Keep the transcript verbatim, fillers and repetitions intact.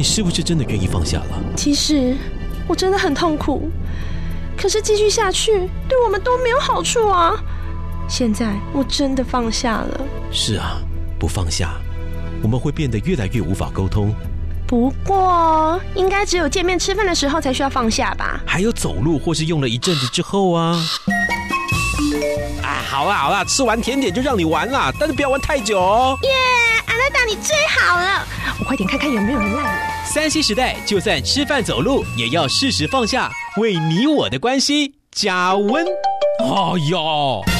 是不是真的愿意放下了？ 其实我真的很痛苦，可是继续下去对我们都没有好处啊。现在我真的放下了。 是啊，不放下，我们会变得越来越无法沟通。 不过应该只有见面吃饭的时候才需要放下吧？ 还有走路或是用了一阵子之后啊。啊，好啦好啦，吃完甜点就让你玩啦，但是不要玩太久哦。 耶，安娜达你最好了，我快点看看有没有人赖我。 三 C 时代，就算吃饭走路也要适时放下，为你我的关系加温。哦哟。